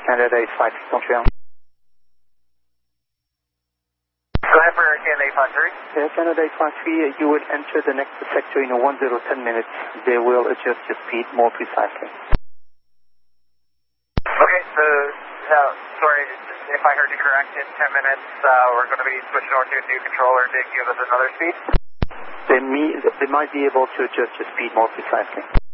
Canada 853 Montreal. Go ahead for Canada 853. Air Canada 853, you will enter the next sector in 10 minutes. They will adjust your speed more precisely. Okay, so, sorry, if I heard you correct, in 10 minutes, we're going to be switching over to a new controller to give us another speed? They might be able to adjust your speed more precisely.